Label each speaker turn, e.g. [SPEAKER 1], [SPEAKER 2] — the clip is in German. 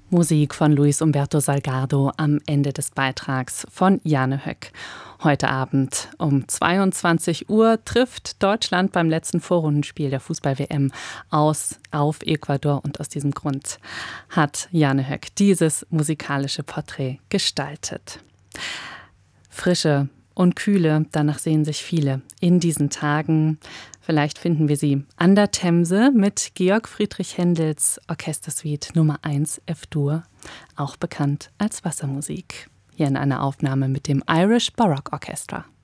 [SPEAKER 1] Musik von Luis Humberto Salgado am Ende des Beitrags von Jane Höck. Heute Abend um 22 Uhr trifft Deutschland beim letzten Vorrundenspiel der Fußball-WM auf Ecuador. Und aus diesem Grund hat Jane Höck dieses musikalische Porträt gestaltet. Frische und Kühle, danach sehen sich viele in diesen Tagen. Vielleicht finden wir sie an der Themse mit Georg Friedrich Händels Orchestersuite Nummer 1 F-Dur, auch bekannt als Wassermusik. Hier in einer Aufnahme mit dem Irish Baroque Orchestra.